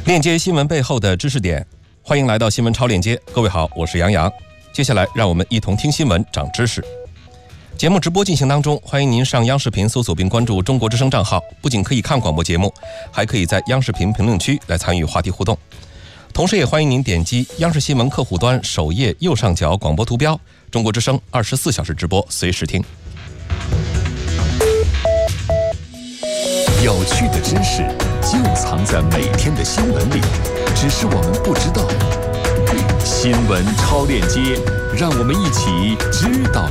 链接新闻背后的知识点，欢迎来到新闻超链接。各位好，我是杨洋。接下来让我们一同听新闻长知识。节目直播进行当中，欢迎您上央视频搜索并关注中国之声账号，不仅可以看广播节目，还可以在央视频评论区来参与话题互动。同时也欢迎您点击央视新闻客户端首页右上角广播图标，中国之声24小时直播，随时听。 有趣的知识就藏在每天的新闻里，只是我们不知道。新闻超链接，让我们一起知道。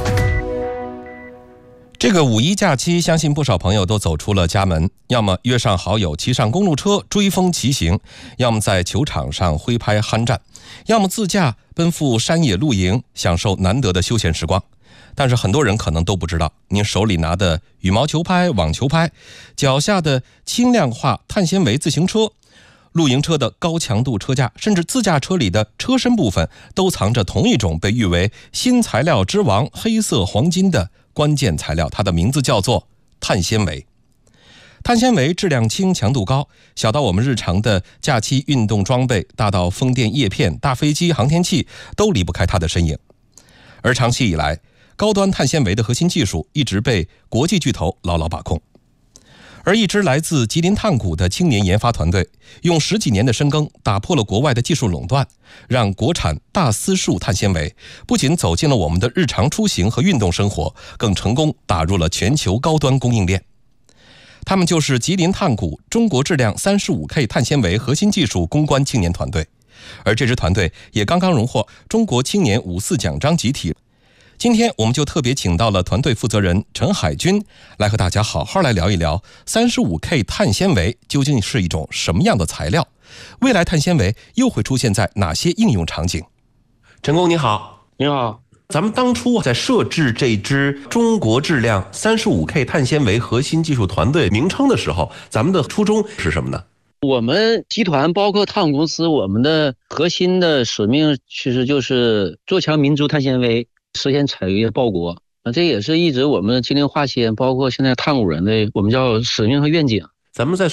这个五一假期，相信不少朋友都走出了家门，要么约上好友骑上公路车追风骑行，要么在球场上挥拍酣战，要么自驾奔赴山野露营，享受难得的休闲时光。但是很多人可能都不知道，您手里拿的羽毛球拍、网球拍，脚下的轻量化碳纤维自行车，露营车的高强度车架，甚至自驾车里的车身部分，都藏着同一种被誉为新材料之王、黑色黄金的关键材料，它的名字叫做碳纤维。碳纤维质量轻、强度高，小到我们日常的假期运动装备，大到风电叶片、大飞机、航天器，都离不开它的身影。而长期以来，高端碳纤维的核心技术一直被国际巨头牢牢把控。而一支来自吉林碳谷的青年研发团队，用10几年的深耕，打破了国外的技术垄断，让国产大丝束碳纤维不仅走进了我们的日常出行和运动生活，更成功打入了全球高端供应链。他们就是吉林碳谷中国质量 35K 碳纤维核心技术攻关青年团队，而这支团队也刚刚荣获中国青年54奖章集体。今天我们就特别请到了团队负责人陈海军，来和大家好好来聊一聊 35K 碳纤维究竟是一种什么样的材料，未来碳纤维又会出现在哪些应用场景。陈工你好。 你好。 咱们当初在设置这支中国质量 35K 碳纤维核心技术团队名称的时候，咱们的初衷是什么呢？ 我们集团包括碳公司，我们的核心的使命其实就是做强民族碳纤维，实现产业报国。这也是一直我们吉林化纤包括现在碳谷人的我们叫使命和愿景。 咱们在